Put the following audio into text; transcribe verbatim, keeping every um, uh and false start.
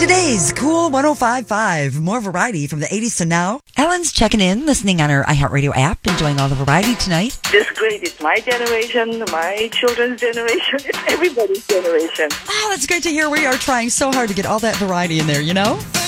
Today's Cool one oh five point five. More variety from the eighties to now. Ellen's checking in, listening on her iHeartRadio app, enjoying all the variety tonight. This great. It's my generation, my children's generation, it's everybody's generation. Oh, that's great to hear. We are trying so hard to get all that variety in there, you know?